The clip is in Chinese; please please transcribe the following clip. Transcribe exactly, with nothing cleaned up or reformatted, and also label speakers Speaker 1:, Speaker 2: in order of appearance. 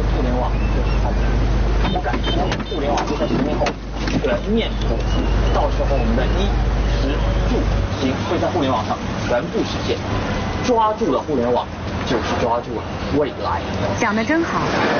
Speaker 1: 互联网就是它的骨感，互联网就在十年后的面和心，到时候我们的衣食住行会在互联网上全部实现，抓住了互联网，就是抓住了未来。
Speaker 2: 讲得真好。